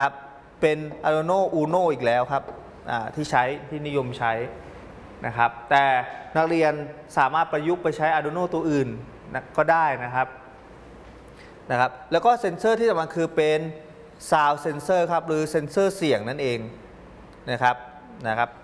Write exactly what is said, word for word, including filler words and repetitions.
ครับเป็น Arduino Uno อีกแล้วครับที่ใช้ที่นิยมใช้นะครับแต่นักเรียนสามารถประยุกต์ไปใช้ Arduino ตัวอื่นนะก็ได้นะครับนะครับแล้วก็เซ็นเซอร์ที่สำคัญคือเป็น Sound Sensor ครับหรือเซ็นเซอร์เสียงนั่นเองนะครับนะครับ